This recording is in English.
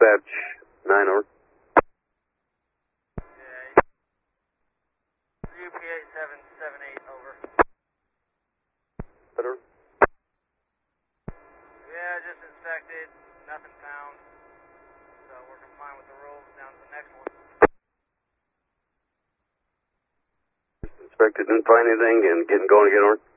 Dispatch 9 over. UPA 778 over. Better. Yeah, just inspected, nothing found. So we're complying with the rules, down to the next one. Inspected, didn't find anything, and getting going again, over.